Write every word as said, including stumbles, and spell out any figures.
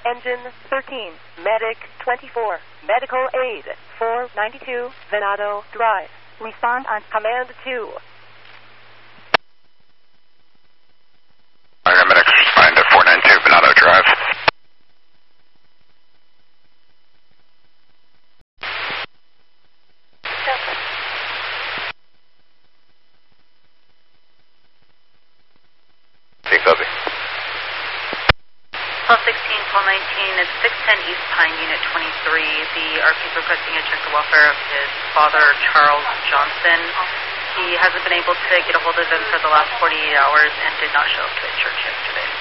Engine thirteen, Medic twenty-four, Medical Aid four ninety-two, Venado Drive. Respond on Command two. Paramedics respond to four ninety-two, Venado Drive. Copy. twelve sixteen, twelve nineteen, it's six ten East Pine, Unit twenty-three. The R P is requesting a check the welfare of his father, Charles Johnson. He hasn't been able to get a hold of him for the last forty-eight hours and did not show up to his church yesterday.